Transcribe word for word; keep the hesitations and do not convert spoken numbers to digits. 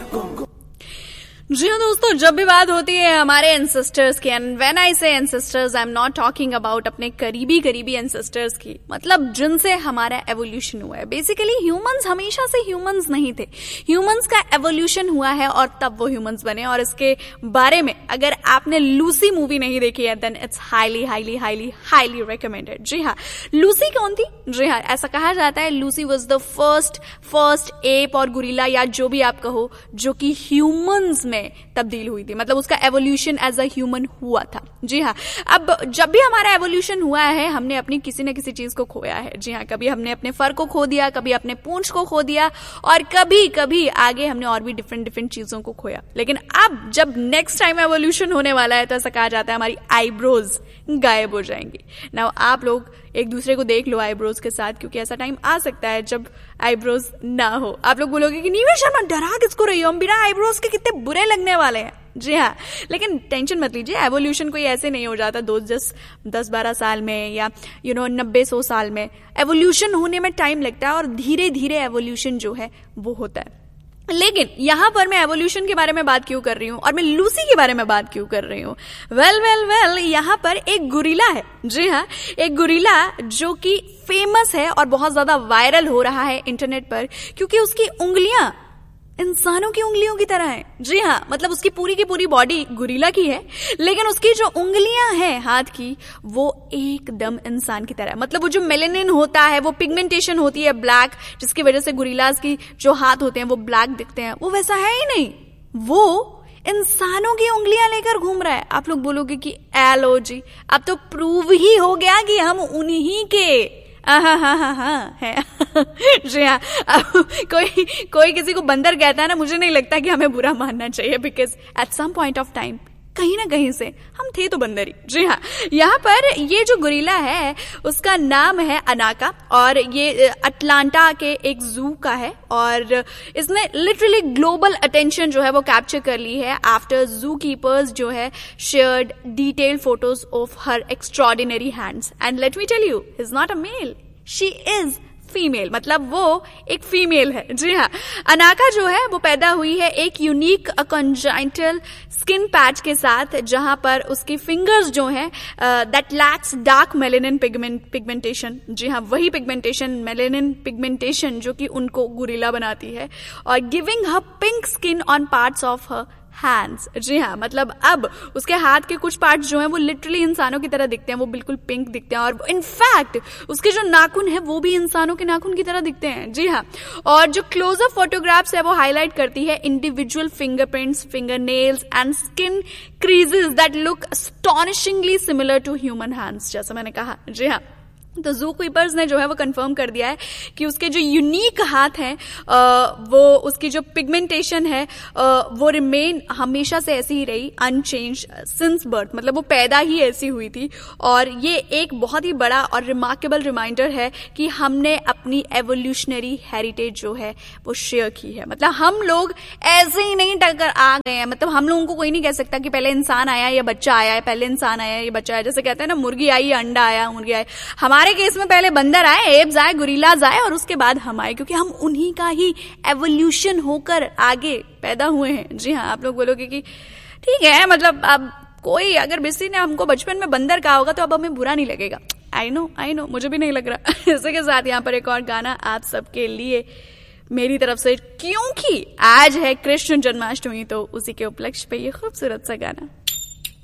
जी हाँ दोस्तों, जब भी बात होती है हमारे एंसेस्टर्स की, एंड व्हेन आई से ancestors I am not talking about अपने करीबी करीबी एंसेस्टर्स की, मतलब जिनसे हमारा एवोल्यूशन हुआ है। बेसिकली ह्यूमंस हमेशा से ह्यूमंस नहीं थे, ह्यूमंस का एवोल्यूशन हुआ है और तब वो ह्यूमंस बने। और इसके बारे में अगर आपने लूसी मूवी नहीं देखी है then it's highly highly highly highly recommended. जी हाँ, लूसी कौन थी? जी हाँ, ऐसा कहा जाता है Lucy was the first first app और गुरिल्ला या जो भी आप कहो जो कि ह्यूमंस में तब्दील हुई थी, मतलब उसका एवोल्यूशन एज अ ह्यूमन हुआ था। जी हाँ, अब जब भी हमारा एवोल्यूशन हुआ है हमने अपनी किसी न किसी चीज को खोया है। जी हाँ, कभी हमने अपने फर को खो दिया, कभी अपने पूंछ को खो दिया, और कभी कभी आगे हमने और भी डिफरेंट डिफरेंट चीजों को खोया। लेकिन अब जब नेक्स्ट टाइम एवोल्यूशन होने वाला है तो ऐसा कहा जाता है हमारी आईब्रोज गायब हो जाएंगी। नाउ आप लोग एक दूसरे को देख लो आईब्रोज के साथ, क्योंकि ऐसा टाइम आ सकता है जब आईब्रोज ना हो। आप लोग बोलोगे कि नीवी शर्मा डरा किसको रही हो, हम बिना आईब्रोज के कितने बुरे लगने वाले हैं। जी हाँ, लेकिन टेंशन मत लीजिए, एवोल्यूशन कोई ऐसे नहीं हो जाता दो दस दस बारह साल में या यू नो नब्बे सौ साल में। एवोल्यूशन होने में टाइम लगता है और धीरे धीरे एवोल्यूशन जो है वो होता है। लेकिन यहां पर मैं एवोल्यूशन के बारे में बात क्यों कर रही हूं और मैं लूसी के बारे में बात क्यों कर रही हूं? वेल वेल वेल यहां पर एक गुरिल्ला है। जी हाँ, एक गुरिल्ला जो कि फेमस है और बहुत ज्यादा वायरल हो रहा है इंटरनेट पर, क्योंकि उसकी उंगलियां इंसानों की उंगलियों की तरह है। जी हाँ, मतलब उसकी पूरी की पूरी बॉडी गुरिल्ला की है, लेकिन उसकी जो उंगलियां हैं हाथ की वो एकदम इंसान की तरह है। मतलब वो जो मेलेनिन होता है, वो पिगमेंटेशन होती है ब्लैक, जिसकी वजह से गुरिल्लास की जो हाथ होते हैं वो ब्लैक दिखते हैं, वो वैसा है ही नहीं। वो इंसानों की उंगलियां लेकर घूम रहा है। आप लोग बोलोगे कि एलो जी, अब तो प्रूव ही हो गया कि हम उन्हीं के हाँ हाँ हाँ हाँ है। जी हाँ, कोई कोई किसी को बंदर कहता है ना, मुझे नहीं लगता कि हमें बुरा मानना चाहिए, because at some point of time कहीं ना कहीं से हम थे तो बंदर ही। जी हाँ, यहाँ पर ये जो गुरिल्ला है उसका नाम है अनाका और ये अटलांटा के एक जू का है और इसने लिटरली ग्लोबल अटेंशन जो है वो कैप्चर कर ली है आफ्टर जू कीपर्स जो है shared detail photos of her extraordinary hands. And let me tell you, he is not a mail, she is female, मतलब वो एक फीमेल है। जी हाँ, अनाका जो है वो पैदा हुई है एक यूनिक कंजाइंटल स्किन पैच के साथ, जहां पर उसकी फिंगर्स जो है that lakhs dark melanin pigment pigmentation. जी हाँ, वही पिगमेंटेशन, मेलेनिन पिगमेंटेशन जो कि उनको गुरिल्ला बनाती है, और giving her pink skin on parts of her hands. जी हाँ, मतलब अब उसके हाथ के कुछ पार्ट्स जो हैं वो लिटरली इंसानों की तरह दिखते हैं, वो बिल्कुल पिंक दिखते हैं, और इनफैक्ट उसके जो नाखून है वो भी इंसानों के नाखून की तरह दिखते हैं। जी हाँ, और जो क्लोजअप फोटोग्राफ्स है वो हाईलाइट करती है individual fingerprints, finger nails and skin creases that look अस्टॉनिशिंगली similar to human hands, जैसा मैंने कहा। जी हाँ, तो जू कीपर्स ने जो है वो कंफर्म कर दिया है कि उसके जो यूनिक हाथ हैं वो उसकी जो पिगमेंटेशन है वो रिमेन हमेशा से ऐसी ही रही, अनचेंज सिंस बर्थ, मतलब वो पैदा ही ऐसी हुई थी। और ये एक बहुत ही बड़ा और रिमार्केबल रिमाइंडर है कि हमने अपनी एवोल्यूशनरी हेरिटेज जो है वो शेयर की है। मतलब हम लोग ऐसे ही नहीं टक्कर आ गए हैं, मतलब हम लोगों को कोई नहीं कह सकता कि पहले इंसान आया या बच्चा आया है, पहले इंसान आया या बच्चा आया। जैसे कहते हैं ना, मुर्गी आई या अंडा आया, मुर्गी आया। हमारे केस में पहले बंदर आए, एप्स आए, गुरिल्लाज आए, और उसके बाद हम आए, क्योंकि हम उन्हीं का ही एवोल्यूशन होकर आगे पैदा हुए हैं। जी हाँ, आप लोग बोलोगे कि ठीक है, मतलब अब कोई अगर किसी ने हमको बचपन में बंदर कहा होगा तो अब हमें बुरा नहीं लगेगा। आई नो आई नो मुझे भी नहीं लग रहा। इसी के साथ यहाँ पर एक और गाना आप सबके लिए मेरी तरफ से, क्योंकि आज है कृष्ण जन्माष्टमी, तो उसी के उपलक्ष्य पे ये खूबसूरत सा गाना।